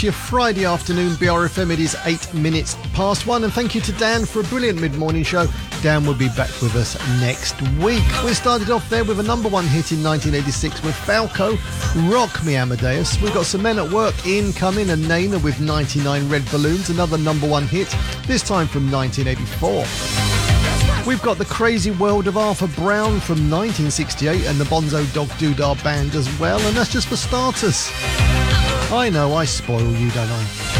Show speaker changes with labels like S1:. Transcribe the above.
S1: Your Friday afternoon BRFM. It is 8 minutes past 1, and thank you to Dan for a brilliant mid-morning show. Dan will be back with us next week. We started off there with a number one hit in 1986 with Falco, Rock Me Amadeus. We've got some Men at Work incoming, and Nana with 99 Red Balloons, another number one hit, this time from 1984. We've got The Crazy World of Arthur Brown from 1968 and the Bonzo Dog Doodah Band as well, and that's just for starters. I know I spoil you, don't I?